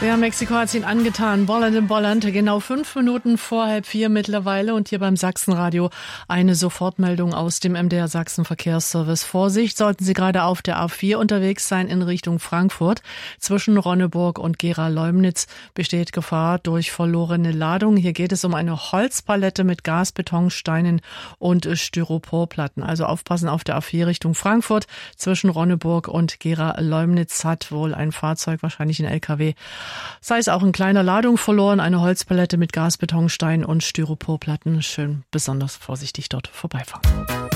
Ja, Mexiko hat es ihn angetan. Bolland, genau 5 Minuten vor 3:30 mittlerweile. Und hier beim Sachsenradio eine Sofortmeldung aus dem MDR Sachsen Verkehrsservice. Vorsicht, sollten Sie gerade auf der A4 unterwegs sein in Richtung Frankfurt. Zwischen Ronneburg und Gera-Leumnitz besteht Gefahr durch verlorene Ladung. Hier geht es um eine Holzpalette mit Gasbetonsteinen und Styroporplatten. Also aufpassen auf der A4 Richtung Frankfurt. Zwischen Ronneburg und Gera-Leumnitz hat wohl ein Fahrzeug, wahrscheinlich ein LKW, sei es auch in kleiner Ladung verloren, eine Holzpalette mit Gasbetonstein und Styroporplatten. Schön besonders vorsichtig dort vorbeifahren.